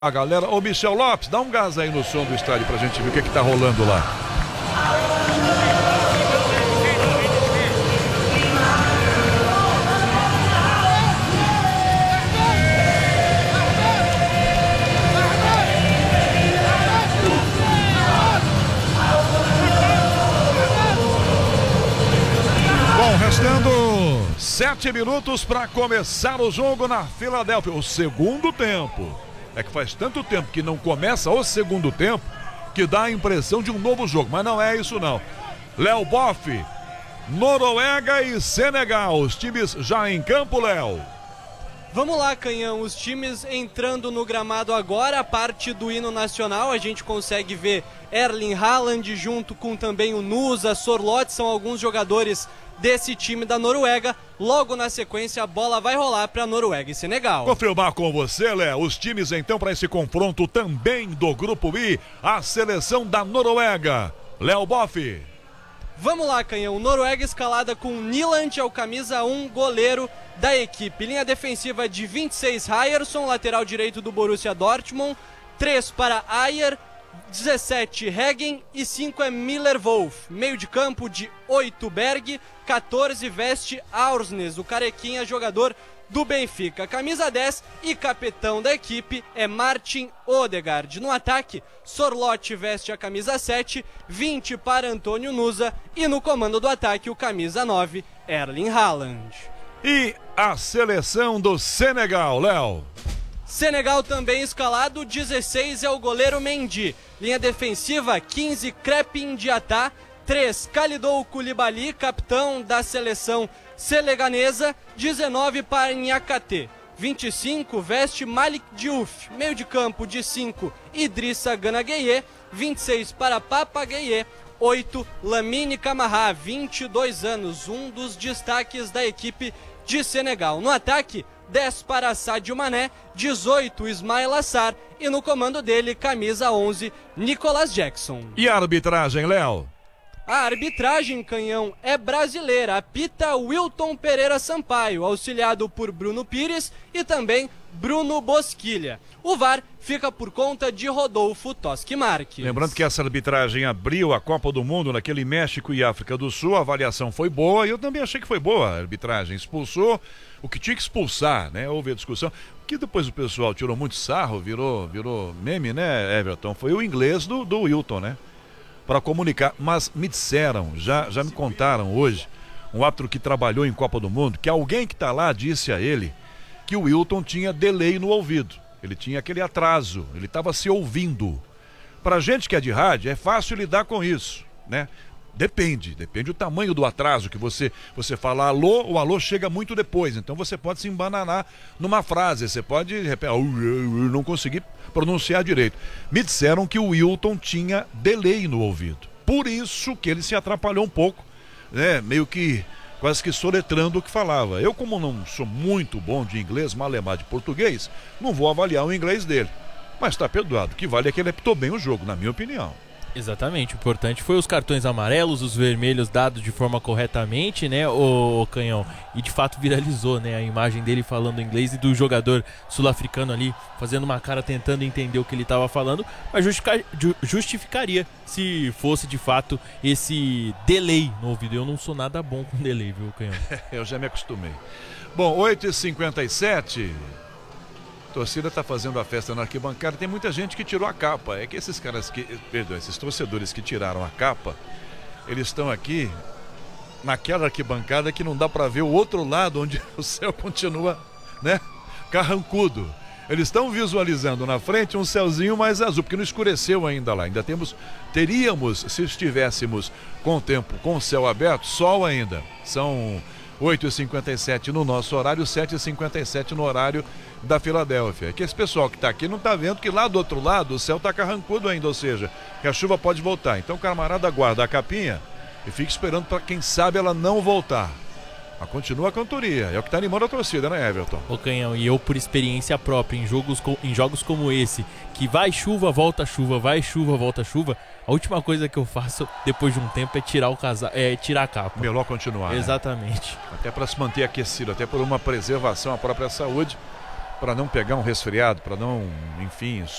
A galera, ô Michel Lopes, dá um gás aí no som do estádio pra gente ver o que tá rolando lá. Bom, restando 7 minutos para começar o jogo na Filadélfia, o segundo tempo. É que faz tanto tempo que não começa o segundo tempo que dá a impressão de um novo jogo, mas não é isso não. Léo Boff, Noruega e Senegal, os times já em campo, Léo. Vamos lá, Canhão, os times entrando no gramado agora, a parte do hino nacional, a gente consegue ver Erling Haaland junto com também o Nusa, Sorloth, são alguns jogadores desse time da Noruega. Logo na sequência a bola vai rolar para Noruega e Senegal. Confirmar com você, Léo, os times então para esse confronto também do Grupo I, a seleção da Noruega. Léo Boff. Vamos lá, Canhão, Noruega escalada com Nyland, é o camisa 1, goleiro da equipe. Linha defensiva de 26, Ryerson, lateral direito do Borussia Dortmund. 3 para Ayer, 17 Heggen e 5 é Miller-Wolf. Meio de campo de 8 Berg, 14 veste Aursnes, o carequinha jogador do Benfica. Camisa 10 e capitão da equipe é Martin Odegaard. No ataque, Sorloth veste a camisa 7, 20 para Antônio Nusa e no comando do ataque o camisa 9, Erling Haaland. E a seleção do Senegal, Léo. Senegal também escalado, 16 é o goleiro Mendy. Linha defensiva, 15 Crepin Diatá, 3 Kalidou Koulibaly, capitão da seleção senegalesa, 19 para Niakate. 25 veste Malik Diouf, meio de campo de 5 Idrissa Gana Gueye, 26 para Papa Gueye, 8 Lamine Camara, 22 anos, um dos destaques da equipe de Senegal. No ataque, 10 para Sadio Mané, 18 Ismail Assar e no comando dele, camisa 11, Nicolas Jackson. E a arbitragem, Léo? A arbitragem, Canhão, é brasileira. Apita Wilton Pereira Sampaio, auxiliado por Bruno Pires e também Bruno Bosquilha. O VAR fica por conta de Rodolfo Toschi Marques. Lembrando que essa arbitragem abriu a Copa do Mundo naquele México e África do Sul, a avaliação foi boa e eu também achei que foi boa a arbitragem. Expulsou o que tinha que expulsar, né? Houve a discussão, que depois o pessoal tirou muito sarro, virou meme, né, Everton? Foi o inglês do Wilton, né? Para comunicar, mas me disseram, já me contaram hoje, um árbitro que trabalhou em Copa do Mundo, que alguém que está lá disse a ele que o Wilton tinha delay no ouvido, ele tinha aquele atraso, ele estava se ouvindo. Para gente que é de rádio, é fácil lidar com isso, né? Depende do tamanho do atraso que você fala alô, o alô chega muito depois, então você pode se embananar numa frase, você pode não conseguir pronunciar direito. Me disseram que o Wilton tinha delay no ouvido, por isso que ele se atrapalhou um pouco, né? Meio que quase que soletrando o que falava. Eu, como não sou muito bom de inglês, malemar de português, não vou avaliar o inglês dele, mas está perdoado. O que vale é que ele apitou bem o jogo, na minha opinião. Exatamente, o importante foi os cartões amarelos, os vermelhos dados de forma corretamente, né, o Canhão, e de fato viralizou, né, a imagem dele falando inglês e do jogador sul-africano ali fazendo uma cara tentando entender o que ele estava falando, mas justificaria se fosse de fato esse delay no ouvido. Eu não sou nada bom com delay, viu, Canhão? Eu já me acostumei. Bom, 8h57... A torcida está fazendo a festa na arquibancada, tem muita gente que tirou a capa. É que esses caras esses torcedores que tiraram a capa, eles estão aqui naquela arquibancada que não dá para ver o outro lado, onde o céu continua, né, carrancudo. Eles estão visualizando na frente um céuzinho mais azul, porque não escureceu ainda lá. Ainda teríamos, se estivéssemos com o tempo, com o céu aberto, sol ainda. São 8h57 no nosso horário, 7h57 no horário da Filadélfia. É que esse pessoal que está aqui não está vendo que lá do outro lado o céu está carrancudo ainda, ou seja, que a chuva pode voltar. Então o camarada guarda a capinha e fica esperando para quem sabe ela não voltar. Mas continua a cantoria, é o que está animando a torcida, né, Everton? Ô Canhão, e eu por experiência própria, em jogos como esse, que vai chuva, volta chuva, vai chuva, volta chuva, a última coisa que eu faço depois de um tempo é tirar a capa. Melhor continuar, exatamente. Né? Até para se manter aquecido, até por uma preservação à própria saúde. para não pegar um resfriado, para não, enfim,